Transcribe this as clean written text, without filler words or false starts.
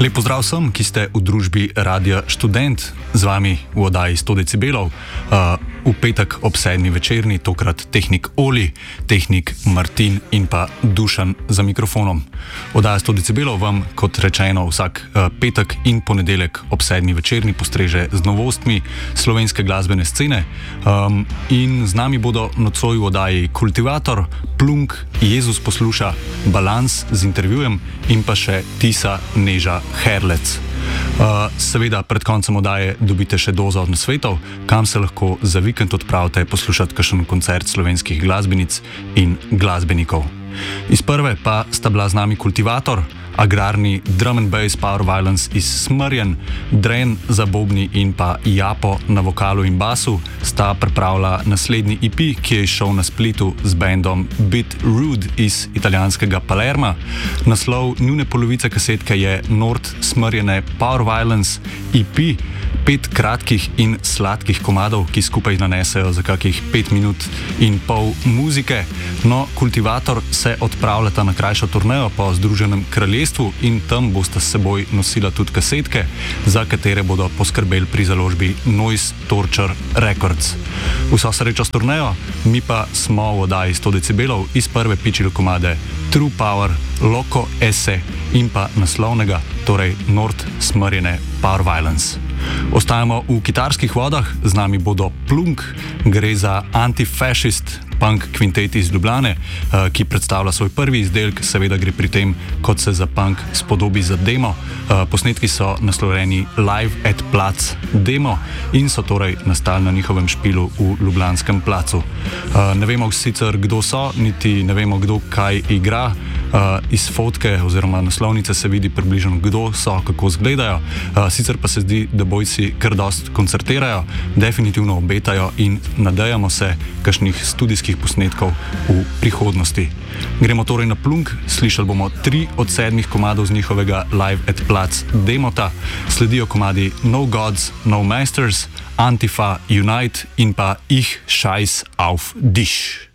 Lep pozdrav vsem, ki ste v družbi Radia Študent, z vami v oddaji 100 decibelov. V petek ob 7. večerni, tokrat tehnik Oli, tehnik Martin in pa Dušan za mikrofonom. Oddaja 100 decibelov vam, kot rečeno, vsak petek in ponedeljek ob 7. večerni postreže z novostmi slovenske glasbene scene. In z nami bodo nocoj v oddaji Kultivator, Plunk, Jezus posluša, Balans z intervjujem in pa še Tisa Neža Herlec. Seveda pred koncem oddaje dobite še dozo nasvetov, kam se lahko za vikend odpravite poslušati kakšen koncert slovenskih glasbenic in glasbenikov. Iz prve pa sta bila z nami Kultivator, agrarni drum and bass power violence iz Smrjen, Dren za bobni in pa Japo na vokalu in basu sta pripravila naslednji EP, ki je izšel na splitu z bandom Bit Rude iz italijanskega Palerma. Naslov njune polovice kasetke je Nord Smrjene Power Violence EP, 5 kratkih in sladkih komadov, ki skupaj nanesejo za kakih 5 minut in pol muzike. No, Kultivator se odpravljata na krajšo turnejo po Združenem kraljestvu in tam bosta s seboj nosila tudi kasetke, za katere bodo poskrbeli pri založbi Noise Torture Records. Vso srečo s turnejo, mi pa smo v oddaji 100 decibelov iz prve pičili komade True Power, Loco Esse in pa naslovnega, torej Nord Smrjene Power Violence. Ostajamo v kitarskih vodah, z nami bodo Plunk, gre za anti-fascist punk kvintet iz Ljubljane, ki predstavlja svoj prvi izdelek, seveda gre pri tem, kot se za punk spodobi, za demo. Posnetki so naslovljeni Live at Plac Demo in so torej nastali na njihovem špilu v Ljubljanskem placu. Ne vemo sicer, kdo so, niti ne vemo, kdo kaj igra. Iz fotke oziroma naslovnice se vidi približno, kdo so, kako izgledajo. Sicer pa se zdi, da bojci kar dost koncertirajo, definitivno obetajo in nadejamo se kakšnih studijskih posnetkov v prihodnosti. Gremo torej na Plunk, slišali bomo 3 od 7 komadov z njihovega Live at Plac demota, sledijo komadi No Gods, No Masters, Antifa, Unite in pa Ich Scheiß auf dich.